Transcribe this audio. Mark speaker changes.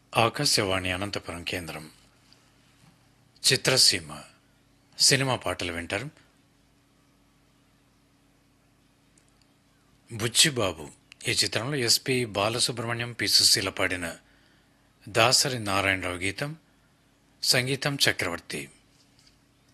Speaker 1: ఆకాశవాణి అనంతపురం కేంద్రం. చిత్రసీమ సినిమా పాటలు వింటారు. బుచ్చిబాబు ఈ చిత్రంలో ఎస్పి బాలసుబ్రహ్మణ్యం, పి సుశీల పాడిన దాసరి నారాయణరావు గీతం, సంగీతం చక్రవర్తి.